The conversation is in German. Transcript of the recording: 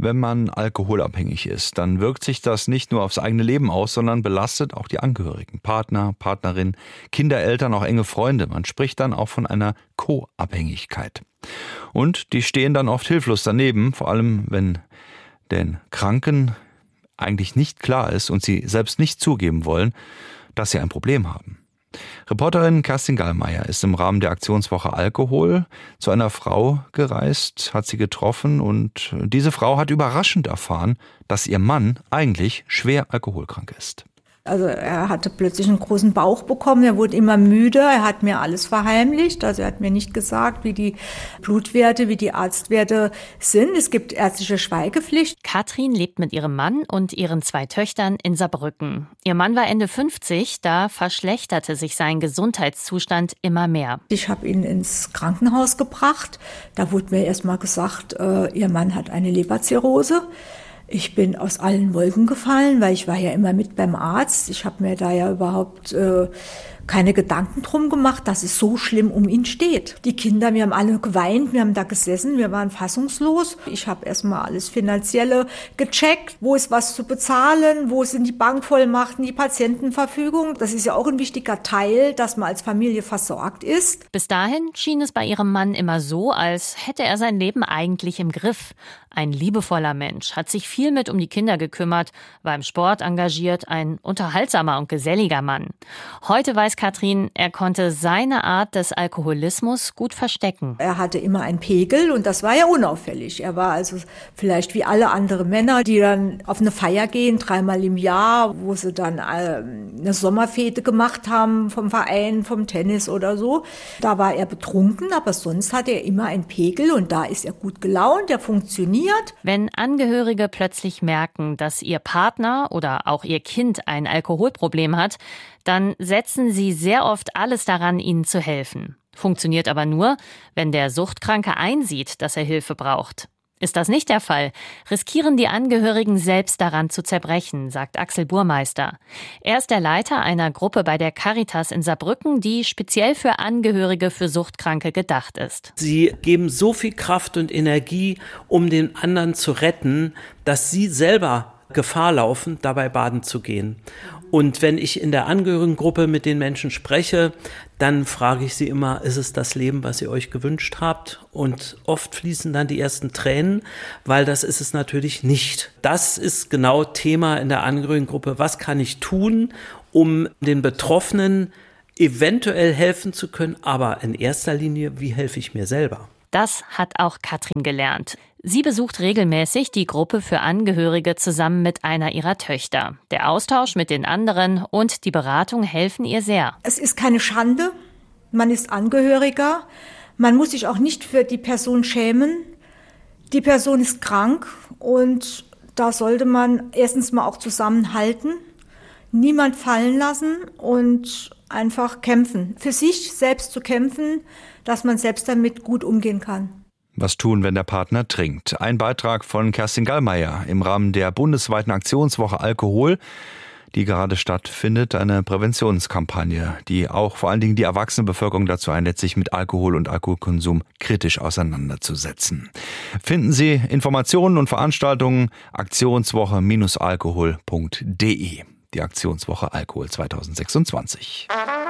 wenn man alkoholabhängig ist, dann wirkt sich das nicht nur aufs eigene Leben aus, sondern belastet auch die Angehörigen, Partner, Partnerin, Kinder, Eltern, auch enge Freunde. Man spricht dann auch von einer Co-Abhängigkeit. Und die stehen dann oft hilflos daneben, vor allem wenn den Kranken eigentlich nicht klar ist und sie selbst nicht zugeben wollen, dass sie ein Problem haben. Reporterin Kerstin Gallmeier ist im Rahmen der Aktionswoche Alkohol zu einer Frau gereist, hat sie getroffen und diese Frau hat überraschend erfahren, dass ihr Mann eigentlich schwer alkoholkrank ist. Also er hatte plötzlich einen großen Bauch bekommen, er wurde immer müde, er hat mir alles verheimlicht, also er hat mir nicht gesagt, wie die Blutwerte, wie die Arztwerte sind. Es gibt ärztliche Schweigepflicht. Katrin lebt mit ihrem Mann und ihren 2 Töchtern in Saarbrücken. Ihr Mann war Ende 50, da verschlechterte sich sein Gesundheitszustand immer mehr. Ich habe ihn ins Krankenhaus gebracht, da wurde mir erst mal gesagt, ihr Mann hat eine Leberzirrhose. Ich bin aus allen Wolken gefallen, weil ich war ja immer mit beim Arzt. Ich habe mir da ja überhaupt keine Gedanken drum gemacht, dass es so schlimm um ihn steht. Die Kinder, wir haben alle geweint, wir haben da gesessen, wir waren fassungslos. Ich habe erstmal alles Finanzielle gecheckt, wo ist was zu bezahlen, wo sind die Bankvollmachten, die Patientenverfügung. Das ist ja auch ein wichtiger Teil, dass man als Familie versorgt ist. Bis dahin schien es bei ihrem Mann immer so, als hätte er sein Leben eigentlich im Griff. Ein liebevoller Mensch, hat sich viel mit um die Kinder gekümmert, war im Sport engagiert, ein unterhaltsamer und geselliger Mann. Heute weiß Katrin, er konnte seine Art des Alkoholismus gut verstecken. Er hatte immer einen Pegel und das war ja unauffällig. Er war also vielleicht wie alle anderen Männer, die dann auf eine Feier gehen, 3-mal im Jahr, wo sie dann eine Sommerfete gemacht haben vom Verein, vom Tennis oder so. Da war er betrunken, aber sonst hatte er immer einen Pegel und da ist er gut gelaunt, er funktioniert. Wenn Angehörige plötzlich merken, dass ihr Partner oder auch ihr Kind ein Alkoholproblem hat, dann setzen sie sehr oft alles daran, ihnen zu helfen. Funktioniert aber nur, wenn der Suchtkranke einsieht, dass er Hilfe braucht. Ist das nicht der Fall, riskieren die Angehörigen selbst daran zu zerbrechen, sagt Axel Burmeister. Er ist der Leiter einer Gruppe bei der Caritas in Saarbrücken, die speziell für Angehörige für Suchtkranke gedacht ist. Sie geben so viel Kraft und Energie, um den anderen zu retten, dass sie selber Gefahr laufen, dabei baden zu gehen. Und wenn ich in der Angehörigengruppe mit den Menschen spreche, dann frage ich sie immer, ist es das Leben, was ihr euch gewünscht habt? Und oft fließen dann die ersten Tränen, weil das ist es natürlich nicht. Das ist genau Thema in der Angehörigengruppe. Was kann ich tun, um den Betroffenen eventuell helfen zu können? Aber in erster Linie, wie helfe ich mir selber? Das hat auch Katrin gelernt. Sie besucht regelmäßig die Gruppe für Angehörige zusammen mit einer ihrer Töchter. Der Austausch mit den anderen und die Beratung helfen ihr sehr. Es ist keine Schande, man ist Angehöriger, man muss sich auch nicht für die Person schämen. Die Person ist krank und da sollte man erstens mal auch zusammenhalten, niemand fallen lassen und einfach kämpfen. Für sich selbst zu kämpfen, dass man selbst damit gut umgehen kann. Was tun, wenn der Partner trinkt? Ein Beitrag von Kerstin Gallmeier im Rahmen der bundesweiten Aktionswoche Alkohol, die gerade stattfindet, eine Präventionskampagne, die auch vor allen Dingen die erwachsene Bevölkerung dazu einlädt, sich mit Alkohol und Alkoholkonsum kritisch auseinanderzusetzen. Finden Sie Informationen und Veranstaltungen aktionswoche-alkohol.de. Die Aktionswoche Alkohol 2026.